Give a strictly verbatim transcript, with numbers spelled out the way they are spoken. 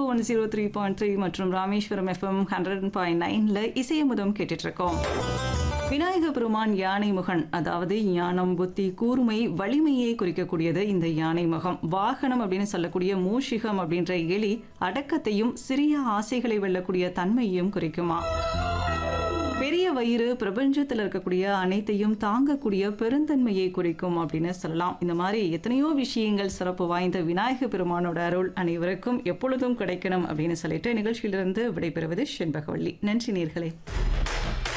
One zero three point three மற்றும் Rameswaram FM hundred point நைன்ல இசையமுதம் கேட்டுட்டு இருக்கோம். விநாயக பெருமான் யானை முகன், அதாவது ஞானம், புத்தி, கூர்மை, வலிமையை குறிக்கக்கூடியது இந்த யானை முகம். வாகனம் அப்படின்னு சொல்லக்கூடிய மூஷிகம் அப்படின்ற எலி அடக்கத்தையும் சிறிய ஆசைகளை வெல்லக்கூடிய தன்மையையும் குறிக்குமா. பெரிய வயிறு பிரபஞ்சத்தில் இருக்கக்கூடிய அனைத்தையும் தாங்கக்கூடிய பெருந்தன்மையை குறிக்கும் அப்படின்னு சொல்லலாம். இந்த மாதிரி எத்தனையோ விஷயங்கள் சிறப்பு வாய்ந்த விநாயக பெருமானோட அருள் அனைவருக்கும் எப்பொழுதும் கிடைக்கணும் அப்படின்னு சொல்லிட்டு நிகழ்ச்சியிலிருந்து விடைபெறுவது செண்பகவள்ளி. நன்றி நேர்களே.